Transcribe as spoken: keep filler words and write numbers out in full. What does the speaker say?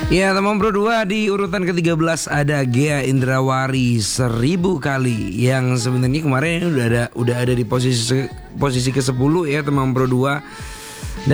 Ya, teman Pro dua di urutan ke tiga belas ada Ghea Indrawari Seribu Kali, yang sebenarnya kemarin udah ada udah ada di posisi posisi ke sepuluh ya teman Pro dua.